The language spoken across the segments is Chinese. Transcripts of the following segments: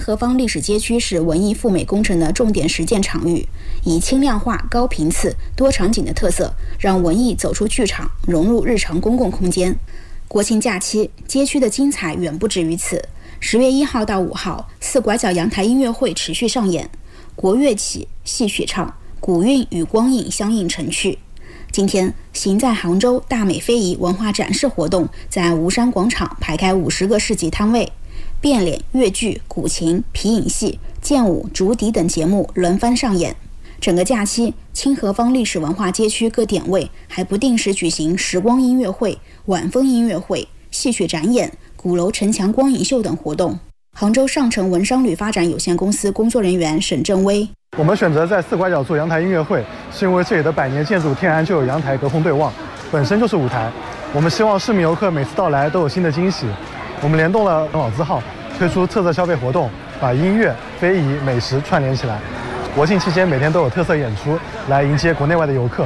河坊历史街区是文艺赴美工程的重点实践场域，以轻量化、高频次、多场景的特色，让文艺走出剧场，融入日常公共空间。国庆假期，街区的精彩远不止于此。10月1号到5号，4拐角阳台音乐会持续上演，国乐起，戏曲唱，古韵与光影相映成趣。今天，行在杭州大美非遗文化展示活动在吴山广场排开50个市集摊位，变脸、越剧、古琴、皮影戏、剑舞、竹笛等节目轮番上演。整个假期，清河坊历史文化街区各点位还不定时举行时光音乐会、晚风音乐会、戏曲展演、鼓楼城墙光影秀等活动。杭州上城文商旅发展有限公司工作人员沈振威： 我们选择在4拐角做阳台音乐会，是因为这里的100年建筑天然就有阳台隔空对望，本身就是舞台。我们希望市民游客每次到来都有新的惊喜。我们联动了老字号，推出特色消费活动，把音乐、非遗、美食串联起来。国庆期间每天都有特色演出，来迎接国内外的游客。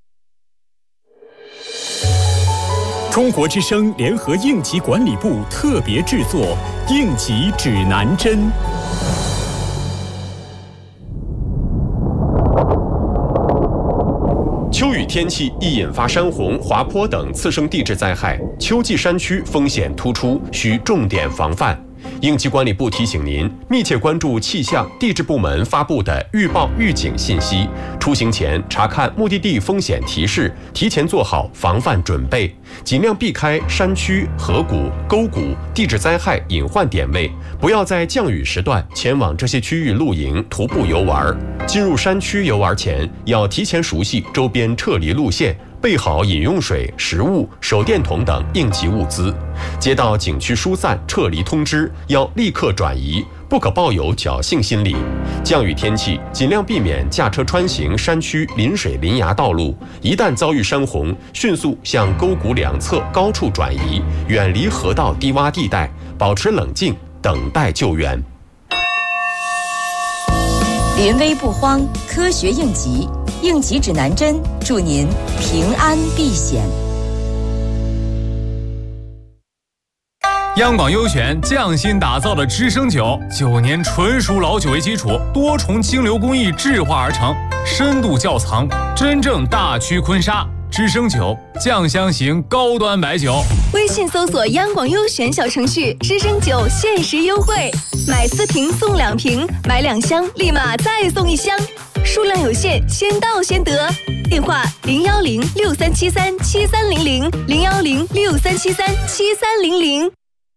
中国之声联合应急管理部特别制作《应急指南针》。 秋雨天气易引发山洪、滑坡等次生地质灾害，秋季山区风险突出，需重点防范。应急管理部提醒您，密切关注气象、地质部门发布的预报预警信息，出行前查看目的地风险提示，提前做好防范准备，尽量避开山区、河谷、沟谷、地质灾害隐患点位，不要在降雨时段前往这些区域露营、徒步游玩。进入山区游玩前，要提前熟悉周边撤离路线，备好饮用水、食物、手电筒等应急物资。接到景区疏散、撤离通知，要立刻转移，不可抱有侥幸心理。降雨天气，尽量避免驾车穿行山区临水临崖道路。一旦遭遇山洪，迅速向沟谷两侧高处转移，远离河道低洼地带，保持冷静，等待救援。 临危不慌，科学应急，应急指南针，祝您平安避险。 央广优选匠心打造的知声酒，9年纯熟老酒为基础，多重清流工艺制化而成，深度窖藏，真正大曲坤沙。知声酒，酱香型高端白酒。 微信搜索央广优选小程序，知声酒限时优惠，买4瓶送2瓶，买2箱立马再送1箱，数量有限，先到先得。电话01063737300，01063737300。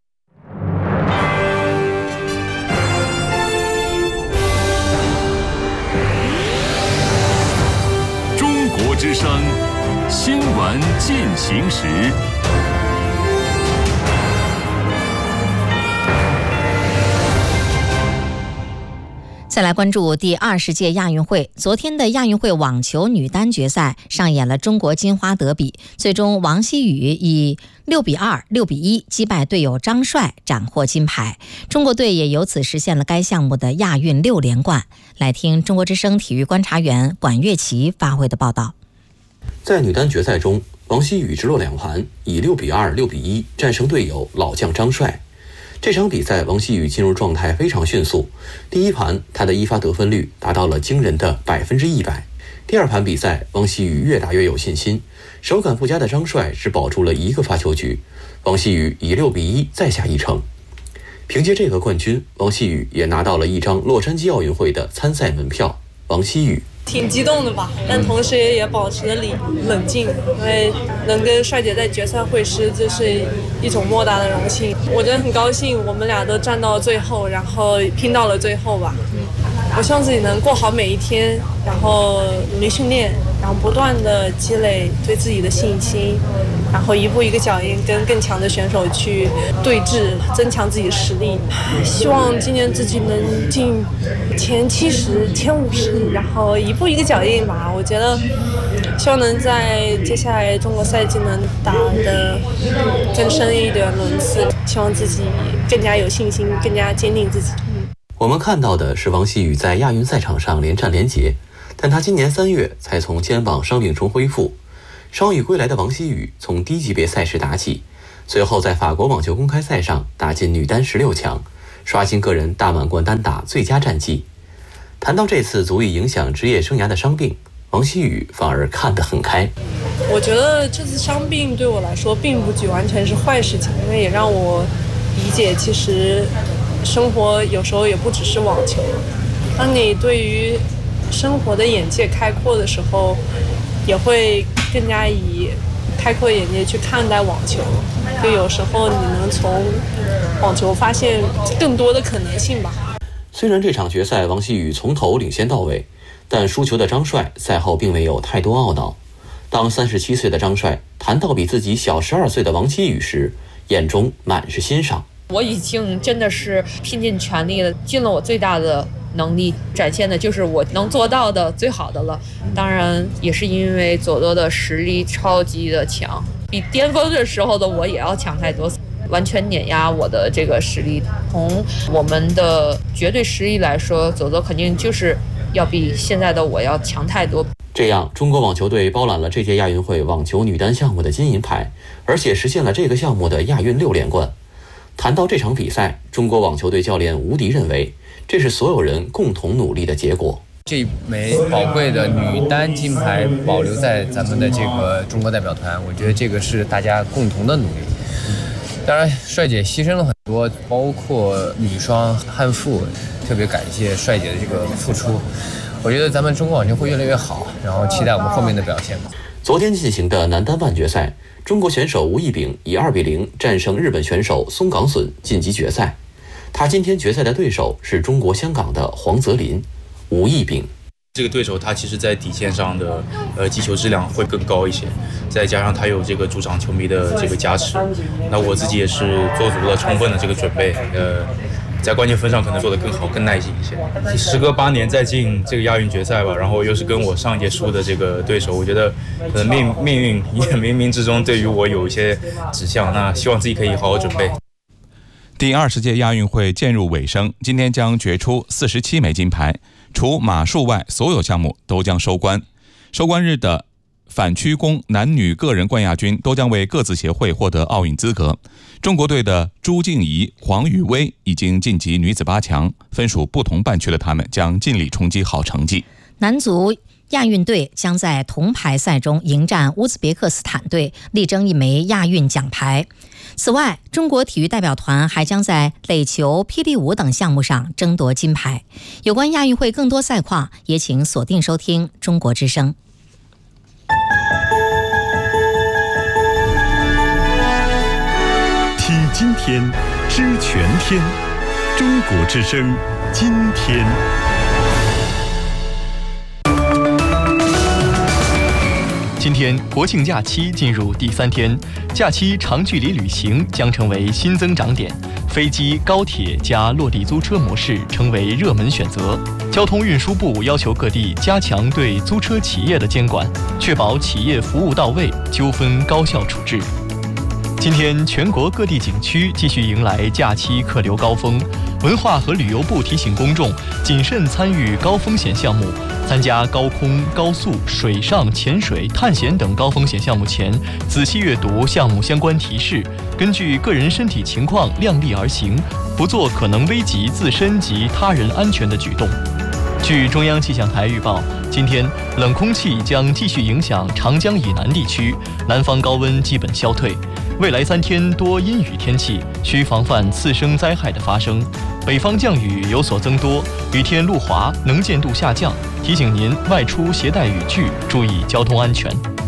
中国之声新闻进行时。 再来关注第20届亚运会。昨天的亚运会网球女单决赛上演了中国金花德比，最终王希雨以6-2、6-1击败队友张帅，斩获金牌。中国队也由此实现了该项目的亚运6连冠。来听中国之声体育观察员管乐琪发回的报道。 在女单决赛中，王希雨直落2盘，以6-2、6-1战胜队友老将张帅。这场比赛，王希雨进入状态非常迅速。第一盘，她的一发得分率达到了惊人的100%。第二盘比赛，王希雨越打越有信心，手感不佳的张帅只保住了1个发球局，王希雨以6-1再下一城。凭借这个冠军，王希雨也拿到了一张洛杉矶奥运会的参赛门票。王希雨挺激动的吧，但同时也保持着冷静，因为能跟帅姐在决赛会师，这是一种莫大的荣幸。我真的很高兴，我们俩都站到了最后，然后拼到了最后吧。我希望自己能过好每一天，然后努力训练，然后不断的积累对自己的信心，然后一步一个脚印跟更强的选手去对峙，增强自己的实力。希望今年自己能进前70、前50，然后一步一个脚印吧。我觉得希望能在接下来中国赛季能打得更深一点轮次，希望自己更加有信心，更加坚定自己。 我们看到的是王希雨在亚运赛场上连战连捷，但她今年3月才从肩膀伤病中恢复。伤愈归来的王希雨从低级别赛事打起，随后在法国网球公开赛上打进女单16强， 刷新个人大满贯单打最佳战绩。谈到这次足以影响职业生涯的伤病，王希雨反而看得很开。 我觉得这次伤病对我来说并不完全是坏事情，因为也让我理解其实生活有时候也不只是网球。当你对于生活的眼界开阔的时候，也会更加以开阔眼界去看待网球，就有时候你能从网球发现更多的可能性吧。 虽然这场决赛王希雨从头领先到尾，但输球的张帅赛后并没有太多懊恼。当37岁的张帅谈到比自己小12岁的王希雨时，眼中满是欣赏。 我已经真的是拼尽全力了，尽了我最大的能力，展现的就是我能做到的最好的了。当然也是因为佐多的实力超级的强，比巅峰的时候的我也要强太多，完全碾压我的这个实力。从我们的绝对实力来说，佐多肯定就是要比现在的我要强太多。 这样，中国网球队包揽了这届亚运会网球女单项目的金银牌，而且实现了这个项目的亚运6连冠。谈到这场比赛，中国网球队教练吴迪认为，这是所有人共同努力的结果。 这枚宝贵的女单金牌保留在咱们的这个中国代表团，我觉得这个是大家共同的努力。当然，帅姐牺牲了很多，包括女双汉馥，特别感谢帅姐的这个付出。我觉得咱们中国网球会越来越好，然后期待我们后面的表现吧。 昨天进行的男单半决赛，中国选手吴亦丙以2-0战胜日本选手松冈隼晋级决赛。他今天决赛的对手是中国香港的黄泽林。吴亦丙这个对手他其实在底线上的击球质量会更高一些，再加上他有这个主场球迷的这个加持，那我自己也是做足了充分的这个准备，在关键分上可能做得更好更耐心一些。时隔8年再进这个亚运决赛吧，然后又是跟我上一届输的这个对手，我觉得可能命运也冥冥之中对于我有一些指向，那希望自己可以好好准备。 第20届亚运会渐入尾声，今天将决出47枚金牌，除马术外，所有项目都将收官。收官日的反曲弓男女个人冠亚军都将为各自协会获得奥运资格。中国队的朱静怡、黄雨薇已经晋级女子8强，分属不同半区的他们将尽力冲击好成绩。 男足亚运队将在铜牌赛中迎战乌兹别克斯坦队，力争1枚亚运奖牌。此外，中国体育代表团还将在垒球、霹雳舞等项目上争夺金牌。有关亚运会更多赛况，也请锁定收听中国之声。 听今天，知全天，中国之声，今天。 今天国庆假期进入第3天，假期长距离旅行将成为新增长点，飞机、高铁加落地租车模式成为热门选择。交通运输部要求各地加强对租车企业的监管，确保企业服务到位，纠纷高效处置。今天全国各地景区继续迎来假期客流高峰，文化和旅游部提醒公众谨慎参与高风险项目，参加高空、高速、水上、潜水、探险等高风险项目前，仔细阅读项目相关提示，根据个人身体情况量力而行，不做可能危及自身及他人安全的举动。据中央气象台预报，今天冷空气将继续影响长江以南地区，南方高温基本消退。未来3天多阴雨天气，需防范次生灾害的发生。北方降雨有所增多，雨天路滑，能见度下降，提醒您外出携带雨具，注意交通安全。